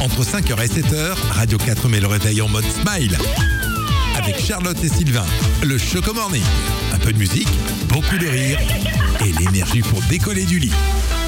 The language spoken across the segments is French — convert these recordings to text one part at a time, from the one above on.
Entre 5h et 7h, Radio 4 met le réveil en mode smile. Avec Charlotte et Sylvain, le Choco Morning. Un peu de musique, beaucoup de rire et l'énergie pour décoller du lit.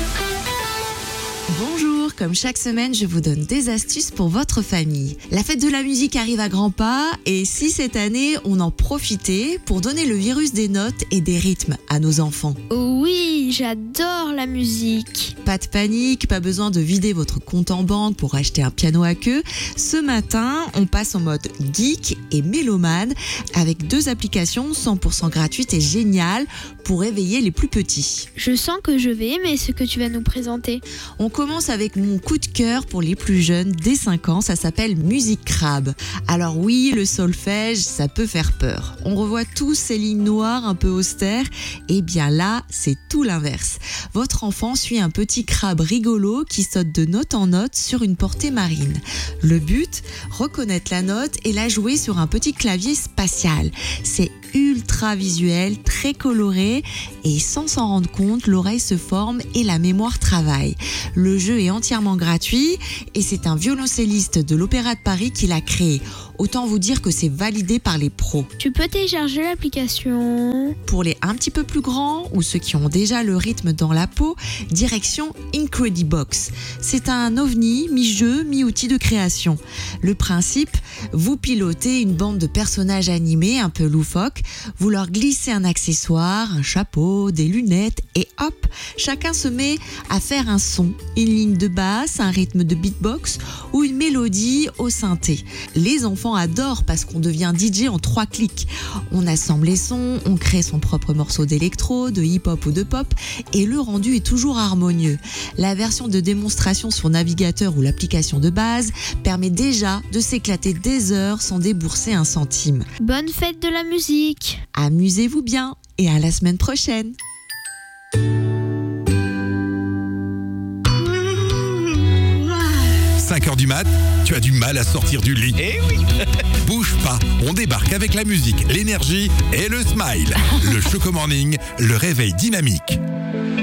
Bonjour, comme chaque semaine, je vous donne des astuces pour votre famille. La fête de la musique arrive à grands pas et si cette année, on en profitait pour donner le virus des notes et des rythmes à nos enfants. Oui, j'adore la musique. Pas de panique, pas besoin de vider votre compte en banque pour acheter un piano à queue. Ce matin, on passe en mode geek et mélomane avec 2 applications 100% gratuites et géniales pour éveiller les plus petits. Je sens que je vais aimer ce que tu vas nous présenter. On commence avec mon coup de cœur pour les plus jeunes, dès 5 ans, ça s'appelle Musique Crabe. Alors oui, le solfège, ça peut faire peur. On revoit tous ces lignes noires un peu austères, et bien là, c'est tout l'inverse. Votre enfant suit un petit crabe rigolo qui saute de note en note sur une portée marine. Le but, reconnaître la note et la jouer sur un petit clavier spatial. C'est ultra visuel, très coloré et sans s'en rendre compte, l'oreille se forme et la mémoire travaille. Le jeu est entièrement gratuit et c'est un violoncelliste de l'Opéra de Paris qui l'a créé. Autant vous dire que c'est validé par les pros. Tu peux télécharger l'application. Pour les un petit peu plus grands ou ceux qui ont déjà le rythme dans la peau, direction Incredibox. C'est un ovni, mi-jeu, mi-outil de création. Le principe, vous pilotez une bande de personnages animés un peu loufoques, vous leur glissez un accessoire, un chapeau, des lunettes et hop, chacun se met à faire un son, une ligne de basse, un rythme de beatbox ou une mélodie au synthé. Les enfants adorent parce qu'on devient DJ en 3 clics. On assemble les sons, on crée son propre morceau d'électro, de hip-hop ou de pop et le rendu est toujours harmonieux. La version de démonstration sur navigateur ou l'application de base permet déjà de s'éclater des heures sans débourser un centime. Bonne fête de la musique. Amusez-vous bien et à la semaine prochaine. « 5h du mat, tu as du mal à sortir du lit. Eh oui. Bouge pas, on débarque avec la musique, l'énergie et le smile. Le Choco Morning, le réveil dynamique.